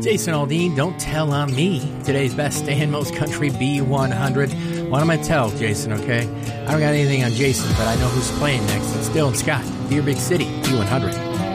Jason Aldean, Don't Tell on Me. Today's best and most country B100. What am I tell, Jason, okay? I don't got anything on Jason, but I know who's playing next. It's Dylan Scott, Deer Big City, B100.